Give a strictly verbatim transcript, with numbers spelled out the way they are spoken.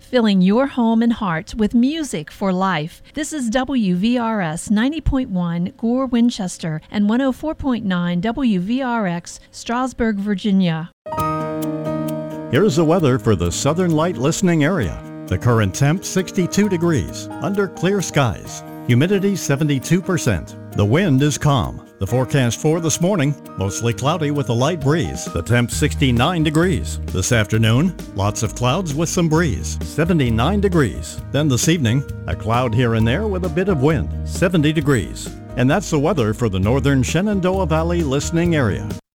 filling your home and heart with music for life. This is W V R S ninety point one Gore, Winchester, and one oh four point nine W V R X, Strasburg, Virginia. Here's the weather for the Southern Light listening area. The current temp sixty-two degrees, under clear skies. Humidity seventy-two percent. The wind is calm. The forecast for this morning, mostly cloudy with a light breeze. The temp sixty-nine degrees. This afternoon, lots of clouds with some breeze, seventy-nine degrees. Then this evening, a cloud here and there with a bit of wind, seventy degrees. And that's the weather for the northern Shenandoah Valley listening area.